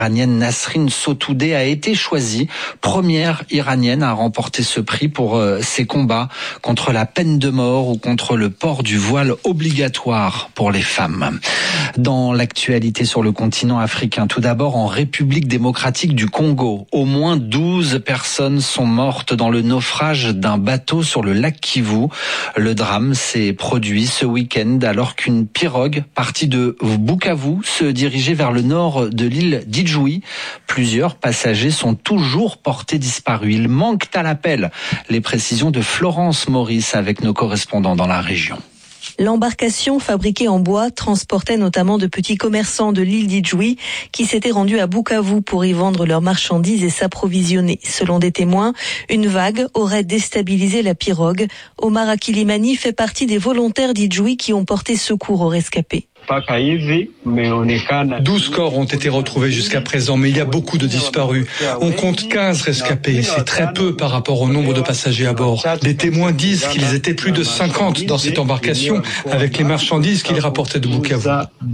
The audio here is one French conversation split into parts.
Iranienne Nasrin Sotoudeh a été choisie première iranienne à remporter ce prix pour ses combats contre la peine de mort ou contre le port du voile obligatoire pour les femmes. Dans l'actualité sur le continent africain, tout d'abord en République démocratique du Congo, au moins 12 personnes sont mortes dans le naufrage d'un bateau sur le lac Kivu. Le drame s'est produit ce week-end alors qu'une pirogue partie de Bukavu se dirigeait vers le nord de l'île d'Idjouï. Plusieurs passagers sont toujours portés disparus. Ils manquent à l'appel. Les précisions de Florence Maurice avec nos correspondants dans la région. L'embarcation fabriquée en bois transportait notamment de petits commerçants de l'île d'Idjouï qui s'étaient rendus à Bukavu pour y vendre leurs marchandises et s'approvisionner. Selon des témoins, une vague aurait déstabilisé la pirogue. Omar Akilimani fait partie des volontaires d'Idjouï qui ont porté secours aux rescapés. 12 corps ont été retrouvés jusqu'à présent, mais il y a beaucoup de disparus. On compte 15 rescapés, c'est très peu par rapport au nombre de passagers à bord. Des témoins disent qu'ils étaient plus de 50 dans cette embarcation avec les marchandises qu'ils rapportaient de Bukavu.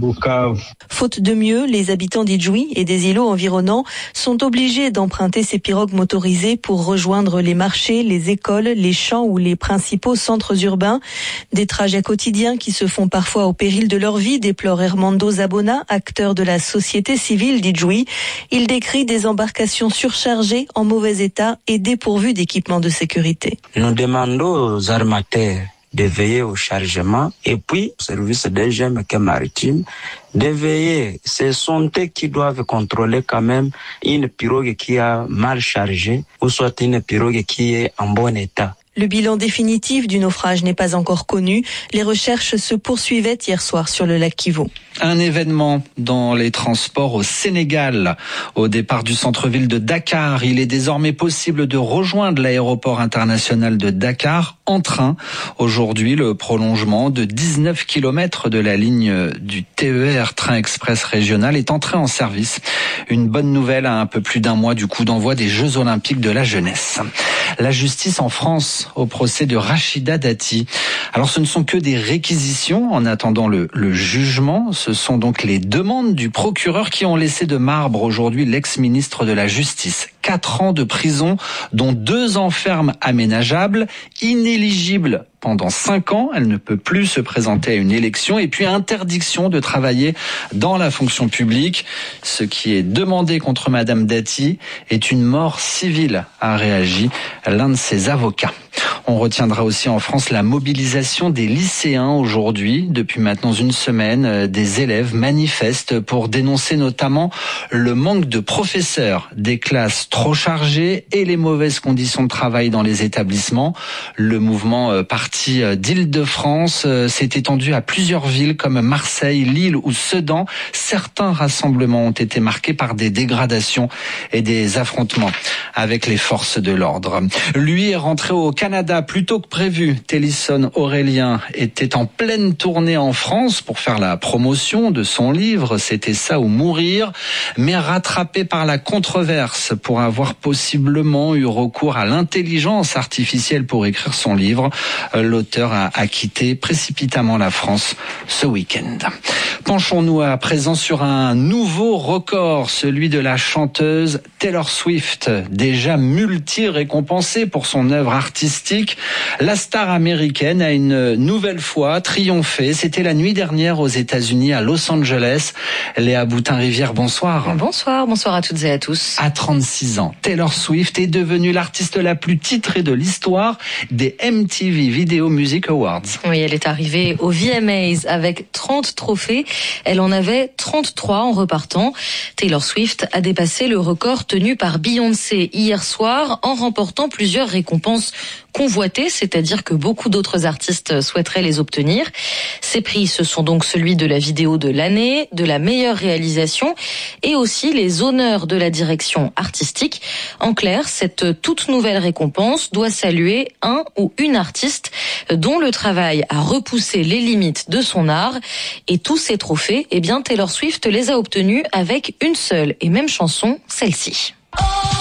Faute de mieux, les habitants d'Idjouï et des îlots environnants sont obligés d'emprunter ces pirogues motorisées pour rejoindre les marchés, les écoles, les champs ou les principaux centres urbains. Des trajets quotidiens qui se font parfois au péril de leur vie, déplore Hermando Zabona, acteur de la société civile d'Idjouï. Il décrit des embarcations surchargées, en mauvais état et dépourvues d'équipements de sécurité. Nous demandons aux armateurs de veiller au chargement et puis au service des GMK maritime de veiller. Ce sont eux qui doivent contrôler quand même une pirogue qui a mal chargé ou soit une pirogue qui est en bon état. Le bilan définitif du naufrage n'est pas encore connu. Les recherches se poursuivaient hier soir sur le lac Kivu. Un événement dans les transports au Sénégal. Au départ du centre-ville de Dakar, il est désormais possible de rejoindre l'aéroport international de Dakar en train. Aujourd'hui, le prolongement de 19 km de la ligne du TER, Train Express Régional, est entré en service. Une bonne nouvelle à un peu plus d'un mois du coup d'envoi des Jeux Olympiques de la jeunesse. La justice en France au procès de Rachida Dati. Alors ce ne sont que des réquisitions en attendant le jugement. Ce sont donc les demandes du procureur qui ont laissé de marbre aujourd'hui l'ex-ministre de la Justice. 4 ans de prison, dont 2 ans ferme aménageables, inéligible pendant 5 ans. Elle ne peut plus se présenter à une élection et puis interdiction de travailler dans la fonction publique. Ce qui est demandé contre Madame Dati est une mort civile, a réagi l'un de ses avocats. On retiendra aussi en France la mobilisation des lycéens aujourd'hui. Depuis maintenant une semaine, des élèves manifestent pour dénoncer notamment le manque de professeurs, des classes trop chargées et les mauvaises conditions de travail dans les établissements. Le mouvement parti d'Île-de-France s'est étendu à plusieurs villes comme Marseille, Lille ou Sedan. Certains rassemblements ont été marqués par des dégradations et des affrontements avec les forces de l'ordre. Lui est rentré au Canada plus tôt que prévu. Télisson Aurélien était en pleine tournée en France pour faire la promotion de son livre « C'était ça ou mourir », mais rattrapé par la controverse pour avoir possiblement eu recours à l'intelligence artificielle pour écrire son livre. L'auteur a quitté précipitamment la France ce week-end. Penchons-nous à présent sur un nouveau record, celui de la chanteuse Taylor Swift, déjà multi-récompensée pour son œuvre artistique. La star américaine a une nouvelle fois triomphé. C'était la nuit dernière aux États-Unis, à Los Angeles. Léa Boutin-Rivière, bonsoir. Bonsoir à toutes et à tous. À 36 ans, Taylor Swift est devenue l'artiste la plus titrée de l'histoire des MTV Video Music Awards. Oui, elle est arrivée aux VMAs avec 30 trophées. Elle en avait 33 en repartant. Taylor Swift a dépassé le record tenu par Beyoncé hier soir en remportant plusieurs récompenses convoitées, c'est-à-dire que beaucoup d'autres artistes souhaiteraient les obtenir. Ces prix, ce sont donc celui de la vidéo de l'année, de la meilleure réalisation et aussi les honneurs de la direction artistique. En clair, cette toute nouvelle récompense doit saluer un ou une artiste dont le travail a repoussé les limites de son art. Et tous ces trophées, Taylor Swift les a obtenus avec une seule et même chanson, celle-ci.